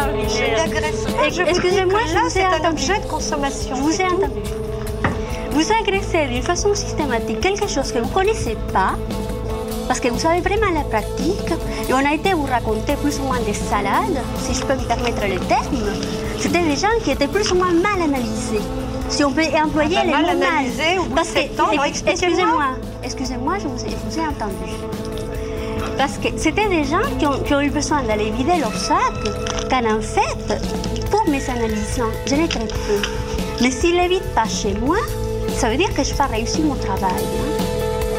Excusez-moi, je vous ai un entendu. objet de consommation. Je vous ai entendu. Vous agressez d'une façon systématique quelque chose que vous ne connaissez pas, parce que vous avez vraiment la pratique, et on a été vous raconter plus ou moins des salades, si je peux me permettre le terme. C'était des gens qui étaient plus ou moins mal analysés. Si on peut employer les mots mal. Parce que, excusez-moi, je vous ai entendu. Parce que c'était des gens qui ont eu besoin d'aller vider leur sac, quand en fait, pour mes analysants, je n'ai très peu. Mais s'ils ne les vident pas chez moi, ça veut dire que je n'ai pas réussi mon travail. Hein.